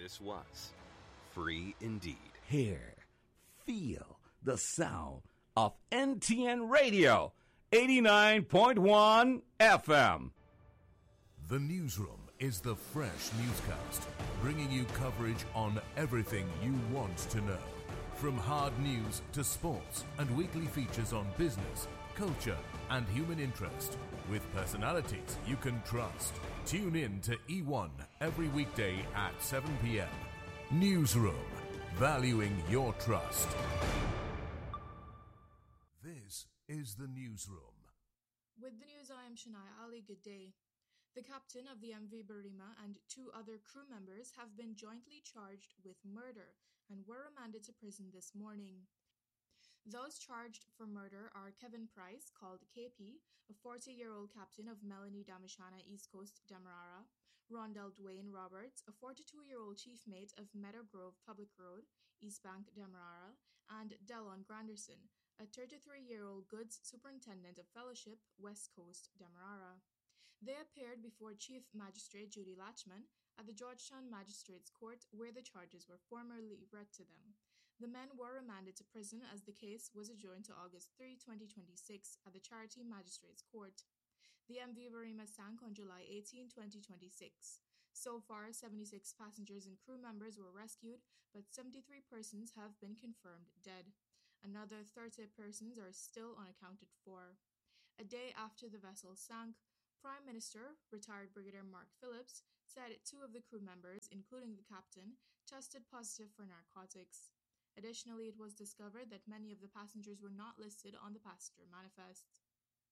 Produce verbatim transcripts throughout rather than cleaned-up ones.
this was free indeed. Hear, feel the sound of N T N Radio, eighty-nine point one F M. The Newsroom is the fresh newscast, bringing you coverage on everything you want to know. From hard news to sports and weekly features on business, culture and human interest, with personalities you can trust. Tune in to E one every weekday at seven p.m. Newsroom, valuing your trust. This is the Newsroom. With the news, I am Shania Ali. Good day. The captain of the M V Barima and two other crew members have been jointly charged with murder and were remanded to prison this morning. Those charged for murder are Kevin Price, called K P, a forty-year-old captain of Melanie Damashana East Coast Demerara, Rondell Dwayne Roberts, a forty-two-year-old chief mate of Meadow Grove Public Road, East Bank Demerara, and Delon Granderson, a thirty-three-year-old goods superintendent of Fellowship, West Coast Demerara. They appeared before Chief Magistrate Judy Latchman at the Georgetown Magistrates Court, where the charges were formally read to them. The men were remanded to prison as the case was adjourned to August third, twenty twenty-six at the Charity Magistrates Court. The M V Barima sank on July eighteenth, twenty twenty-six. So far, seventy-six passengers and crew members were rescued, but seventy-three persons have been confirmed dead. Another thirty persons are still unaccounted for. A day after the vessel sank, Prime Minister, retired Brigadier Mark Phillips, said two of the crew members, including the captain, tested positive for narcotics. Additionally, it was discovered that many of the passengers were not listed on the passenger manifest.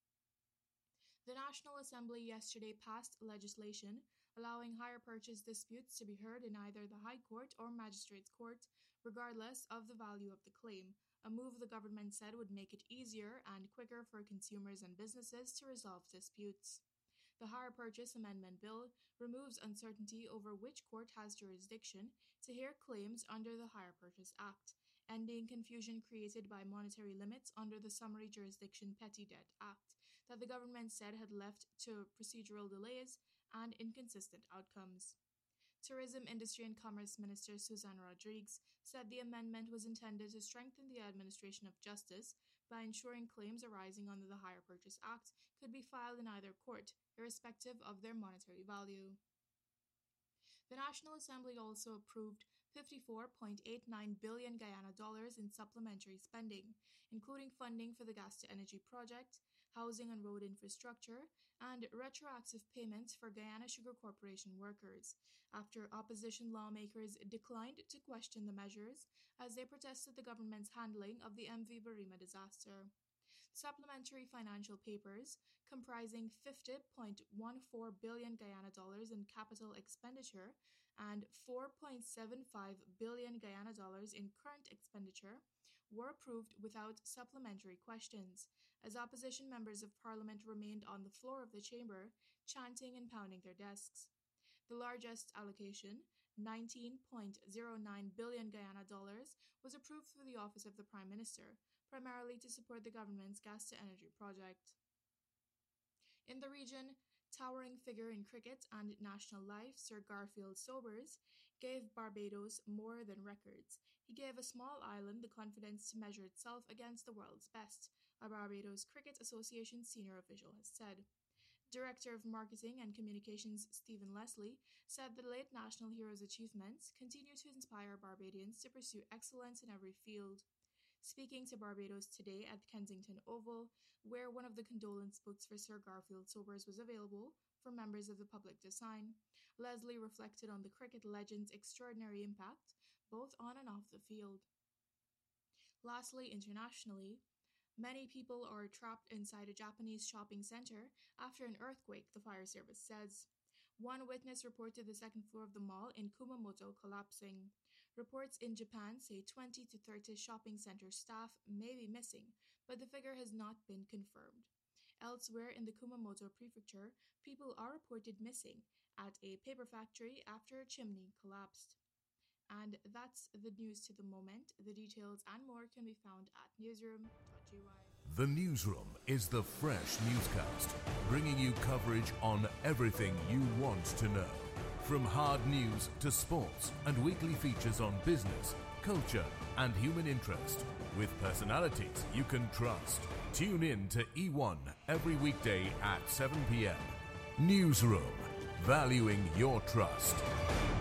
The National Assembly yesterday passed legislation allowing hire purchase disputes to be heard in either the High Court or Magistrates Court, regardless of the value of the claim, a move the government said would make it easier and quicker for consumers and businesses to resolve disputes. The Hire Purchase Amendment Bill removes uncertainty over which court has jurisdiction to hear claims under the Hire Purchase Act, ending confusion created by monetary limits under the Summary Jurisdiction Petty Debt Act that the government said had left to procedural delays and inconsistent outcomes. Tourism, Industry and Commerce Minister Suzanne Rodriguez said the amendment was intended to strengthen the administration of justice by ensuring claims arising under the Hire Purchase Act could be filed in either court, irrespective of their monetary value. The National Assembly also approved fifty-four point eight nine billion Guyana dollars in supplementary spending, including funding for the gas-to-energy project, housing and road infrastructure, and retroactive payments for Guyana Sugar Corporation workers, after opposition lawmakers declined to question the measures as they protested the government's handling of the M V Barima disaster. Supplementary financial papers, comprising fifty point one four billion Guyana dollars in capital expenditure and four point seven five billion Guyana dollars in current expenditure, were approved without supplementary questions, as opposition members of parliament remained on the floor of the chamber, chanting and pounding their desks. The largest allocation, nineteen point zero nine billion Guyana dollars, was approved for the Office of the Prime Minister, primarily to support the government's gas-to-energy project. In the region, towering figure in cricket and national life, Sir Garfield Sobers, gave Barbados more than records. He gave a small island the confidence to measure itself against the world's best, a Barbados Cricket Association senior official has said. Director of Marketing and Communications Stephen Leslie said the late national hero's achievements continue to inspire Barbadians to pursue excellence in every field. Speaking to Barbados Today at Kensington Oval, where one of the condolence books for Sir Garfield Sobers was available for members of the public to sign, Leslie reflected on the cricket legend's extraordinary impact, both on and off the field. Lastly, internationally, many people are trapped inside a Japanese shopping center after an earthquake, the fire service says. One witness reported the second floor of the mall in Kumamoto collapsing. Reports in Japan say twenty to thirty shopping center staff may be missing, but the figure has not been confirmed. Elsewhere in the Kumamoto prefecture, people are reported missing at a paper factory after a chimney collapsed. And that's the news to the moment. The details and more can be found at newsroom dot g y. The Newsroom is the fresh newscast, bringing you coverage on everything you want to know. From hard news to sports and weekly features on business, culture, and human interest, with personalities you can trust. Tune in to E one every weekday at seven p.m. Newsroom, valuing your trust.